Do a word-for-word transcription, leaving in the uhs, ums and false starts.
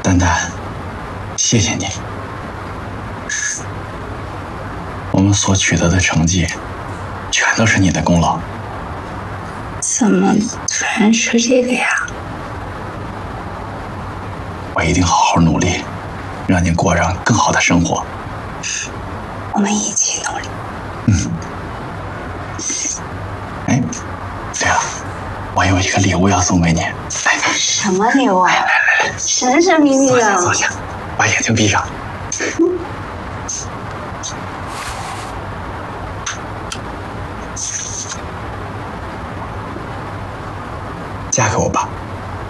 丹丹，谢谢你，我们所取得的成绩，全都是你的功劳。 怎么突然说这个呀？ 我一定好好努力，让你过上更好的生活。 我们一起努力。 嗯。哎，对了，我有一个礼物要送给你。来， 什么礼物啊？ 来来来， 神神秘秘的。 坐下坐下，把眼睛闭上。嫁给我吧。